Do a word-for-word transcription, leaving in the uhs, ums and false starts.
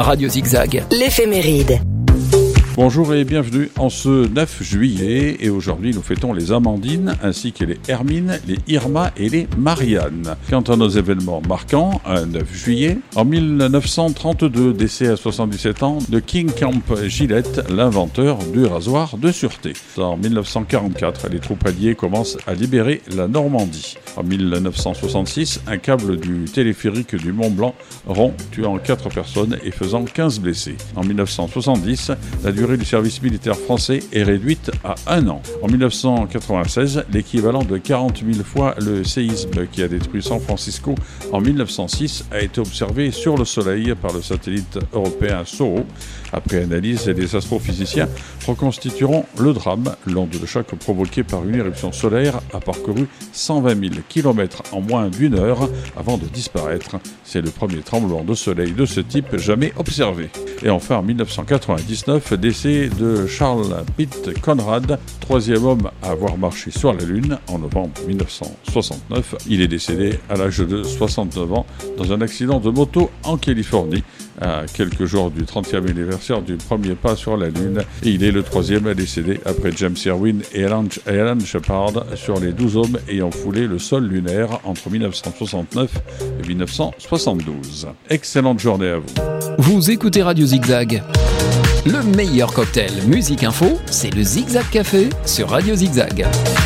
Radio Zigzag. L'éphéméride. Bonjour et bienvenue en ce neuf juillet, et aujourd'hui nous fêtons les Amandines ainsi que les Hermine, les Irma et les Marianne. Quant à nos événements marquants, un neuf juillet, en mille neuf cent trente-deux, décès à soixante-dix-sept ans de King Camp Gillette, l'inventeur du rasoir de sûreté. En mille neuf cent quarante-quatre, les troupes alliées commencent à libérer la Normandie. En mille neuf cent soixante-six, un câble du téléphérique du Mont Blanc rompt, tuant quatre personnes et faisant quinze blessés. En mille neuf cent soixante-dix, la durée du service militaire français est réduite à un an. En mille neuf cent quatre-vingt-seize, l'équivalent de quarante mille fois le séisme qui a détruit San Francisco en mille neuf cent six a été observé sur le Soleil par le satellite européen SOHO. Après analyse, les astrophysiciens reconstitueront le drame. L'onde de choc provoquée par une éruption solaire a parcouru cent vingt mille kilomètres en moins d'une heure avant de disparaître. C'est le premier tremblement de soleil de ce type jamais observé. Et enfin, en mille neuf cent quatre-vingt-dix-neuf, décès de Charles Pitt Conrad, troisième homme à avoir marché sur la Lune en novembre mille neuf cent soixante-neuf. Il est décédé à l'âge de soixante-neuf ans dans un accident de moto en Californie, à quelques jours du trentième anniversaire du premier pas sur la Lune, et il est le troisième à décéder après James Irwin et Alan, Alan Shepard sur les douze hommes ayant foulé le sol lunaire entre mille neuf cent soixante-neuf et mille neuf cent soixante-douze. Excellente journée à vous. Vous écoutez Radio Zigzag. Le meilleur cocktail musique info, c'est le Zigzag Café sur Radio Zigzag.